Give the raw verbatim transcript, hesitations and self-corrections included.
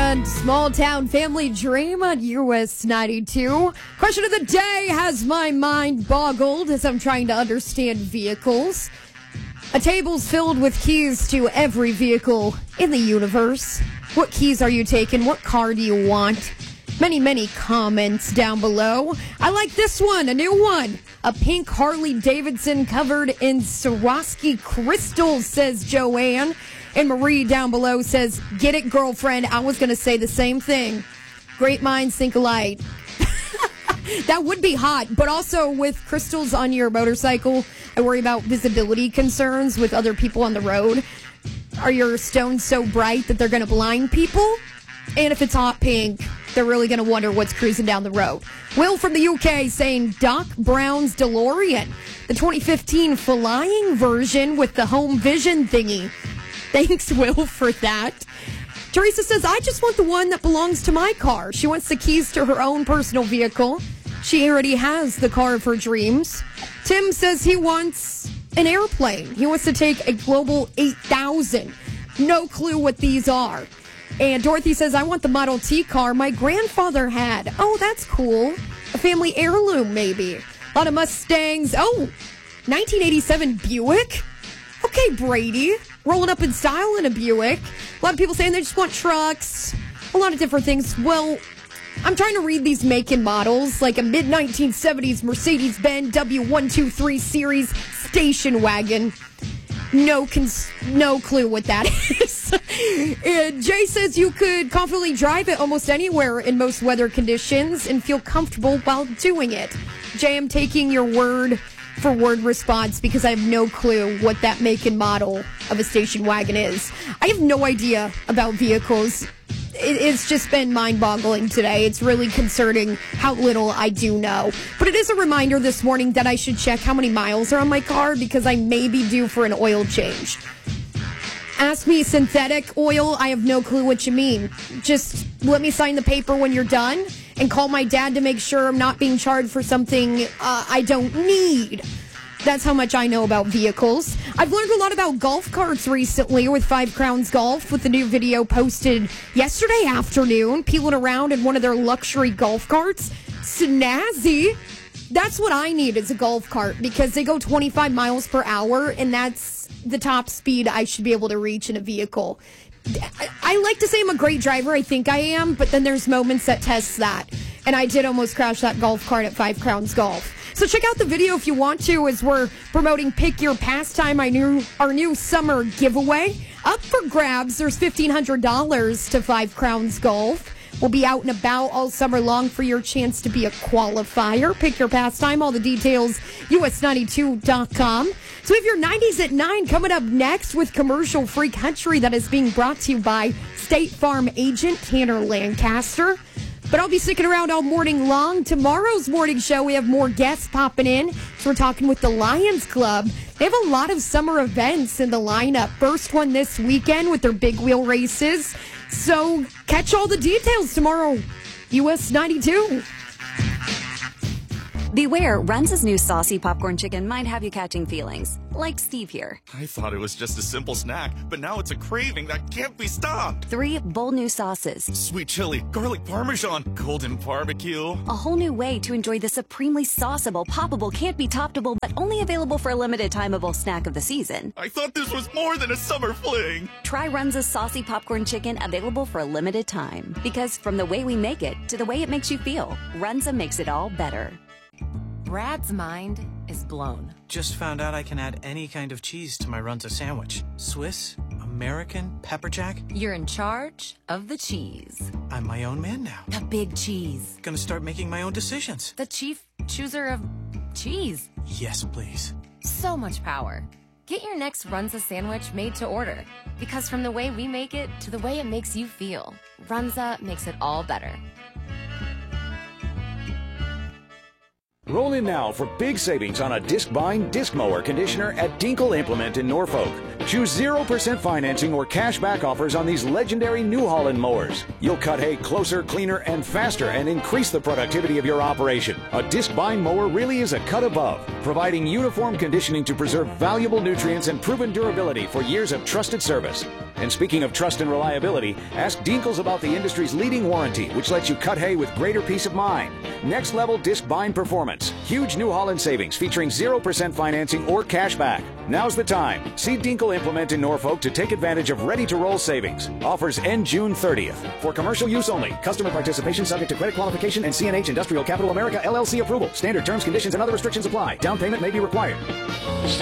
and Small Town Family Dream on U S ninety-two. Question of the day has my mind boggled as I'm trying to understand vehicles. A table's filled with keys to every vehicle in the universe. What keys are you taking? What car do you want? Many, many comments down below. I like this one, a new one. A pink Harley Davidson covered in Swarovski crystals, says Joanne. And Marie down below says, get it, girlfriend. I was going to say the same thing. Great minds think alike. That would be hot. But also with crystals on your motorcycle, I worry about visibility concerns with other people on the road. Are your stones so bright that they're going to blind people? And if it's hot pink, they're really going to wonder what's cruising down the road. Will from the U K saying Doc Brown's DeLorean, the twenty fifteen flying version with the home vision thingy. Thanks, Will, for that. Teresa says, I just want the one that belongs to my car. She wants the keys to her own personal vehicle. She already has the car of her dreams. Tim says he wants an airplane. He wants to take a Global eight thousand. No clue what these are. And Dorothy says, I want the Model T car my grandfather had. Oh, that's cool. A family heirloom, maybe. A lot of Mustangs. Oh, nineteen eighty-seven Buick. Okay, Brady. Rolling up in style in a Buick. A lot of people saying they just want trucks. A lot of different things. Well, I'm trying to read these make and models, like a mid nineteen seventies Mercedes-Benz W one twenty-three series station wagon. No cons- no clue what that is. And Jay says you could confidently drive it almost anywhere in most weather conditions and feel comfortable while doing it. Jay, I'm taking your word for word response because I have no clue what that make and model of a station wagon is. I have no idea about vehicles. It's just been mind-boggling today. It's really concerning how little I do know. But it is a reminder this morning that I should check how many miles are on my car because I may be due for an oil change. Ask me synthetic oil. I have no clue what you mean. Just let me sign the paper when you're done and call my dad to make sure I'm not being charged for something uh, I don't need. That's how much I know about vehicles. I've learned a lot about golf carts recently with Five Crowns Golf with the new video posted yesterday afternoon, peeling around in one of their luxury golf carts. Snazzy. That's what I need is a golf cart because they go twenty-five miles per hour, and that's the top speed I should be able to reach in a vehicle. I, I like to say I'm a great driver. I think I am, but then there's moments that test that. And I did almost crash that golf cart at Five Crowns Golf. So check out the video if you want to as we're promoting Pick Your Pastime, our new, our new summer giveaway. Up for grabs, there's fifteen hundred dollars to Five Crowns Golf. We'll be out and about all summer long for your chance to be a qualifier. Pick Your Pastime, all the details, U S ninety-two dot com. So if your nineties at nine coming up next with commercial-free country that is being brought to you by State Farm agent Tanner Lancaster. But I'll be sticking around all morning long. Tomorrow's morning show, we have more guests popping in. So we're talking with the Lions Club. They have a lot of summer events in the lineup. First one this weekend with their big wheel races. So catch all the details tomorrow. U S ninety-two. Beware, Runza's new saucy popcorn chicken might have you catching feelings. Like Steve here. I thought it was just a simple snack, but now it's a craving that can't be stopped. Three bold new sauces. Sweet chili, garlic parmesan, golden barbecue. A whole new way to enjoy the supremely sauceable, poppable, can't-be-toppable, but only available for a limited timeable snack of the season. I thought this was more than a summer fling. Try Runza's saucy popcorn chicken, available for a limited time. Because from the way we make it to the way it makes you feel, Runza makes it all better. Brad's mind is blown. Just found out I can add any kind of cheese to my Runza sandwich. Swiss, American, pepper jack. You're in charge of the cheese. I'm my own man now. The big cheese. Gonna start making my own decisions. The chief chooser of cheese. Yes, please. So much power. Get your next Runza sandwich made to order. Because from the way we make it to the way it makes you feel, Runza makes it all better. Roll in now for big savings on a disc-buying disc mower conditioner at Dinkle Implement in Norfolk. Choose zero percent financing or cash back offers on these legendary New Holland mowers. You'll cut hay closer, cleaner, and faster and increase the productivity of your operation. A disc-buying mower really is a cut above, providing uniform conditioning to preserve valuable nutrients and proven durability for years of trusted service. And speaking of trust and reliability, ask Dinkles about the industry's leading warranty, which lets you cut hay with greater peace of mind. Next level disc bind performance. Huge New Holland savings featuring zero percent financing or cash back. Now's the time. See Dinkle Implement in Norfolk to take advantage of ready-to-roll savings. Offers end June thirtieth. For commercial use only. Customer participation subject to credit qualification and C N H Industrial Capital America L L C approval. Standard terms, conditions, and other restrictions apply. Down payment may be required.